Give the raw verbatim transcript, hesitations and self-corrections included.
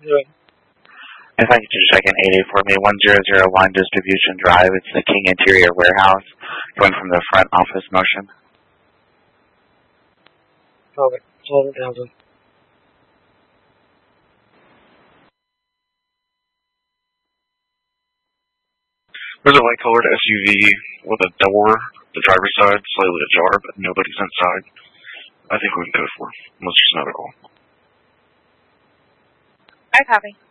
Good. If I could just check in eight eight for me, one zero zero one Distribution Drive. It's the King Interior Warehouse, going from the front office motion. Okay, twelve thousand. There's a light-colored S U V with a door, the driver's side, slightly ajar, but nobody's inside. I think we can code for. Let's just not at all. I copy.